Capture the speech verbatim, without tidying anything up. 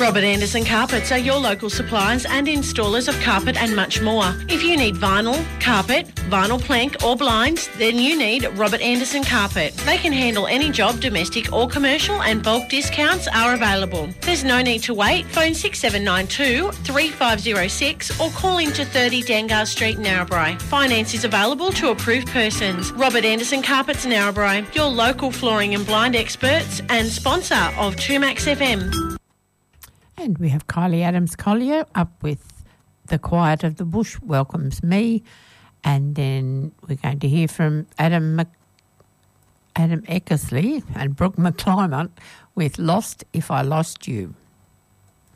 Robert Anderson Carpets are your local suppliers and installers of carpet and much more. If you need vinyl, carpet, vinyl plank or blinds, then you need Robert Anderson Carpet. They can handle any job, domestic or commercial, and bulk discounts are available. There's no need to wait. Phone six seven nine two, three five zero six or call into thirty Dangar Street, Narrabri. Finance is available to approved persons. Robert Anderson Carpets, Narrabri, your local flooring and blind experts and sponsor of two Max F M. And we have Kylie Adams-Collier up with The Quiet of the Bush Welcomes Me. And then we're going to hear from Adam Mc... Adam Eckersley and Brooke McClymont with Lost If I Lost You.